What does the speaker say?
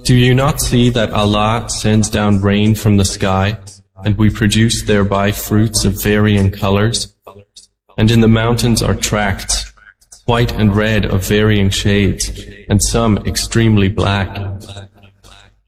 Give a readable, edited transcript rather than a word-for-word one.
Do you not see that Allah sends down rain from the sky, and we produce thereby fruits of varying colors? And in the mountains are tracts, white and red of varying shades, and some extremely black.